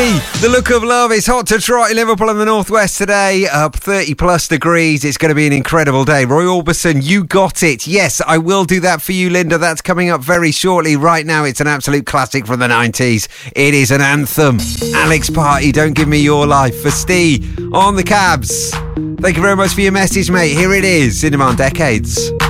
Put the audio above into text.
Lee, The Look of Love. It's hot to trot in Liverpool and the Northwest today, up 30 plus degrees. It's going to be an incredible day. Roy Orbison, You Got It. Yes, I will do that for you, Linda. That's coming up very shortly. Right now, it's an absolute classic from the 90s. It is an anthem. Alex Party, Don't Give Me Your Life. For Steve on the cabs. Thank you very much for your message, mate. Here it is, in demand decades.